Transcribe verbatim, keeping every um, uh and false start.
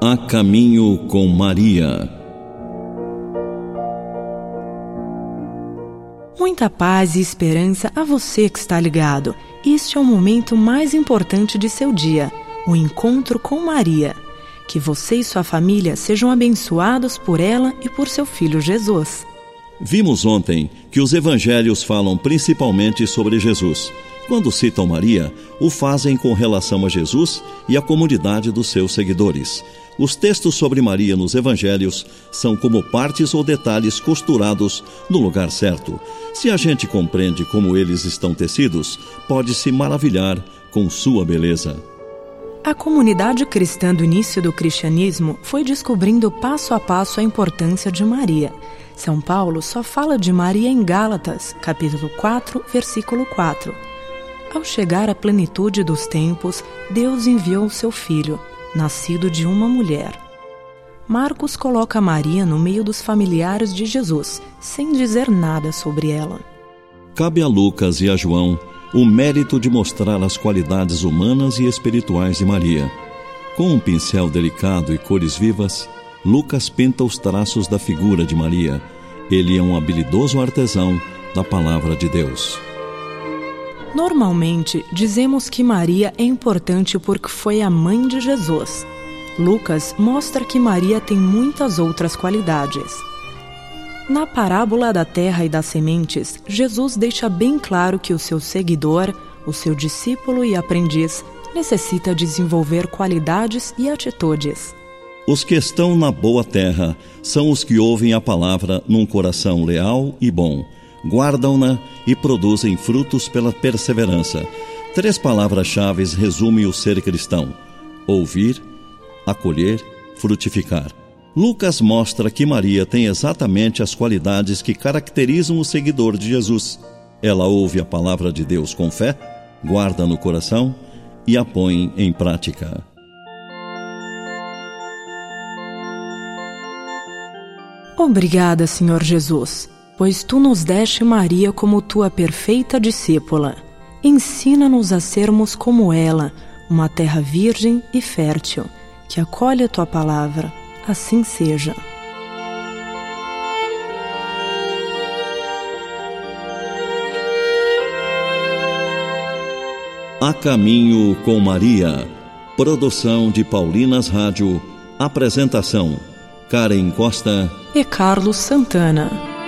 A Caminho com Maria. Muita paz e esperança a você que está ligado. Este é o momento mais importante de seu dia, o encontro com Maria. Que você e sua família sejam abençoados por ela e por seu filho Jesus. Vimos ontem que os evangelhos falam principalmente sobre Jesus. Quando citam Maria, o fazem com relação a Jesus e à comunidade dos seus seguidores. Os textos sobre Maria nos evangelhos são como partes ou detalhes costurados no lugar certo. Se a gente compreende como eles estão tecidos, pode-se maravilhar com sua beleza. A comunidade cristã do início do cristianismo foi descobrindo passo a passo a importância de Maria. São Paulo só fala de Maria em Gálatas, capítulo quatro, versículo quatro. Ao chegar à plenitude dos tempos, Deus enviou o seu filho, nascido de uma mulher. Marcos coloca Maria no meio dos familiares de Jesus, sem dizer nada sobre ela. Cabe a Lucas e a João o mérito de mostrar as qualidades humanas e espirituais de Maria. Com um pincel delicado e cores vivas, Lucas pinta os traços da figura de Maria. Ele é um habilidoso artesão da palavra de Deus. Normalmente, dizemos que Maria é importante porque foi a mãe de Jesus. Lucas mostra que Maria tem muitas outras qualidades. Na parábola da terra e das sementes, Jesus deixa bem claro que o seu seguidor, o seu discípulo e aprendiz, necessita desenvolver qualidades e atitudes. Os que estão na boa terra são os que ouvem a palavra num coração leal e bom, guardam-na e produzem frutos pela perseverança. Três palavras-chave resumem o ser cristão: ouvir, acolher, frutificar. Lucas mostra que Maria tem exatamente as qualidades que caracterizam o seguidor de Jesus. Ela ouve a palavra de Deus com fé, guarda no coração e a põe em prática. Obrigada, Senhor Jesus, pois Tu nos deste Maria como Tua perfeita discípula. Ensina-nos a sermos como ela, uma terra virgem e fértil, que acolhe a Tua palavra. Assim seja. A Caminho com Maria. Produção de Paulinas Rádio. Apresentação: Karen Costa e Carlos Santana.